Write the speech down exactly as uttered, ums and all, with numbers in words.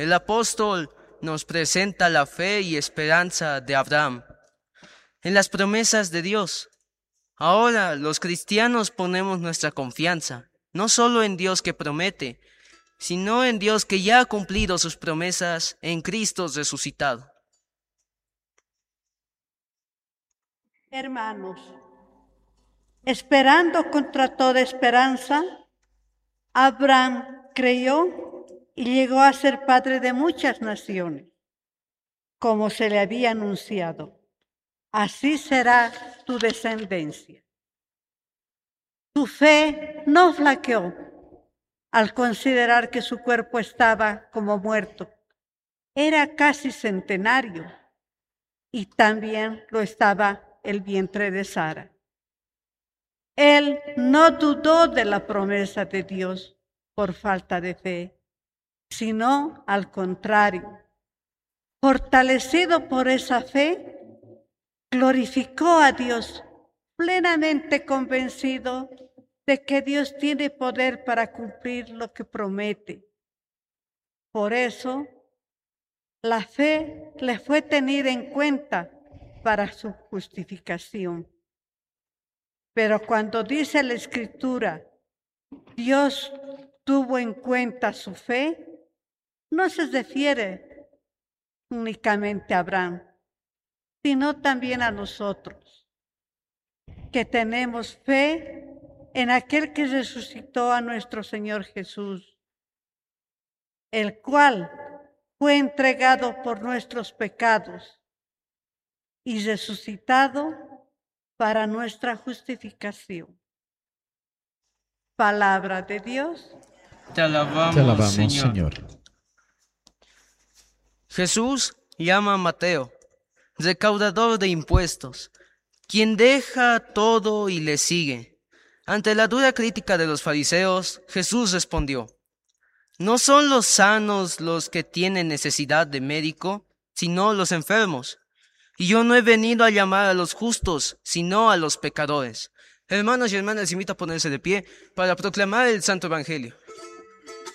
El apóstol nos presenta la fe y esperanza de Abraham en las promesas de Dios. Ahora los cristianos ponemos nuestra confianza, no solo en Dios que promete, sino en Dios que ya ha cumplido sus promesas en Cristo resucitado. Hermanos, esperando contra toda esperanza, Abraham creyó y llegó a ser padre de muchas naciones, como se le había anunciado. Así será tu descendencia. Tu fe no flaqueó al considerar que su cuerpo estaba como muerto. Era casi centenario y también lo estaba el vientre de Sara. Él no dudó de la promesa de Dios por falta de fe, sino al contrario, fortalecido por esa fe, glorificó a Dios, plenamente convencido de que Dios tiene poder para cumplir lo que promete. Por eso, la fe le fue tenida en cuenta para su justificación. Pero cuando dice la Escritura, Dios tuvo en cuenta su fe, no se refiere únicamente a Abraham, sino también a nosotros, que tenemos fe en aquel que resucitó a nuestro Señor Jesús, el cual fue entregado por nuestros pecados y resucitado para nuestra justificación. Palabra de Dios. Te alabamos, Te alabamos, Señor. Señor. Jesús llama a Mateo, recaudador de impuestos, quien deja todo y le sigue. Ante la dura crítica de los fariseos, Jesús respondió: no son los sanos los que tienen necesidad de médico, sino los enfermos. Y yo no he venido a llamar a los justos, sino a los pecadores. Hermanos y hermanas, les invito a ponerse de pie para proclamar el Santo Evangelio.